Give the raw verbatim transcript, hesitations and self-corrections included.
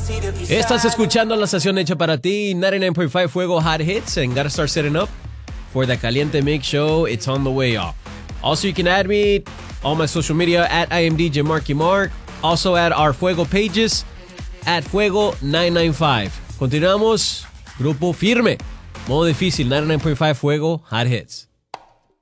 Estás escuchando la estación hecha para ti, ninety-nine point five Fuego Hot Hits, and gotta start setting up for the Caliente Mix show. It's on the way up. Also, you can add me on my social media at I am D J Marky Mark. Also at our Fuego pages at Fuego nine ninety-five. Continuamos. Grupo firme. Modo difícil, ninety-nine point five Fuego Hot Hits.